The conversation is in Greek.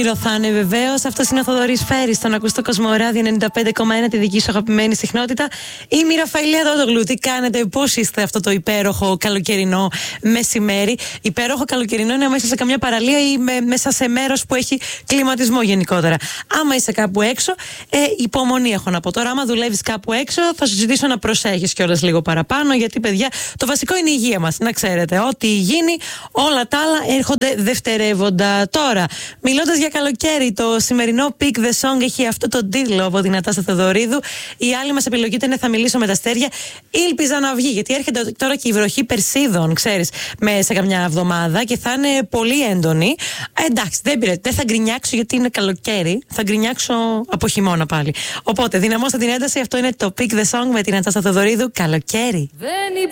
Όνειρο θα είναι βεβαίως. Αυτό είναι ο Θοδωρής Φέρης στον ακουστό Κοσμοράδιο 95,1, τη δική σου αγαπημένη συχνότητα. Είμαι η Ραφαηλία Δόντογλου. Τι κάνετε, πώς είστε αυτό το υπέροχο καλοκαιρινό μεσημέρι? Υπέροχο καλοκαιρινό είναι μέσα σε καμιά παραλία ή μέσα σε μέρος που έχει κλιματισμό γενικότερα. Άμα είσαι κάπου έξω, υπομονή έχω να πω τώρα. Άμα δουλεύεις κάπου έξω, θα σου ζητήσω να προσέχεις κιόλας λίγο παραπάνω, γιατί παιδιά, το βασικό είναι η υγεία μας. Να ξέρετε, ό,τι γίνει, όλα τα άλλα έρχονται δευτερεύοντα. Τώρα, μιλώντας για καλοκαίρι, το σημερινό Pick the Song έχει αυτό το τίτλο από την Νατάσα Θεοδωρίδου. Η άλλη μας επιλογή ήταν Θα μιλήσω με τα αστέρια. Ήλπιζα να βγει, γιατί έρχεται τώρα και η βροχή Περσίδων, ξέρεις, σε καμιά εβδομάδα και θα είναι πολύ έντονη. Εντάξει, δεν πειράζει, δεν θα γκρινιάξω γιατί είναι καλοκαίρι. Θα γκρινιάξω από χειμώνα πάλι. Οπότε, δυναμώστε την ένταση. Αυτό είναι το Pick the Song με την Νατάσα Θεοδωρίδου. Καλοκαίρι. Δεν